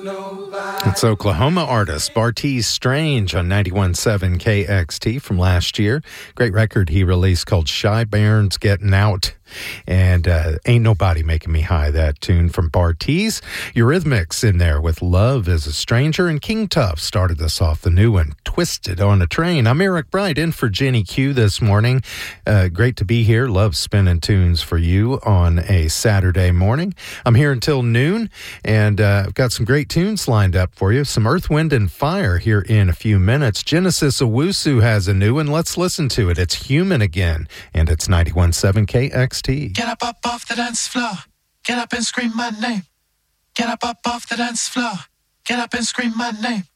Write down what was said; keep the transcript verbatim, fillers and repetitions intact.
It's Oklahoma artist Bartees Strange on ninety-one point seven K X T from last year. Great record he released called Shy Bairns Getting Out. And uh, Ain't Nobody Making Me High, that tune from Bartees. Eurythmics in there with Love is a Stranger, and King Tuff started us off the new one, Twisted on a Train. I'm Eric Bright in for Jenny Q this morning. Uh, great to be here. Love spinning tunes for you on a Saturday morning. I'm here until noon, and uh, I've got some great tunes lined up for you. Some Earth, Wind, and Fire here in a few minutes. Genesis Owusu has a new one. Let's listen to it. It's Human Again, and it's ninety-one point seven K X T. Get up, up off the dance floor. Get up and scream my name. Get up, up off the dance floor. Get up and scream my name.